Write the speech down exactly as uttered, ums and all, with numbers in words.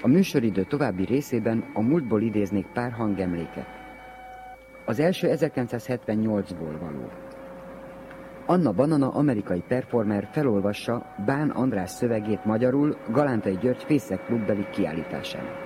A műsoridő további részében a múltból idéznék pár hangemléket. Az első ezerkilencszázhetvennyolcból való. Anna Banana, amerikai performer felolvassa Bán András szövegét magyarul Galántai György Fészek klubbeli kiállításán.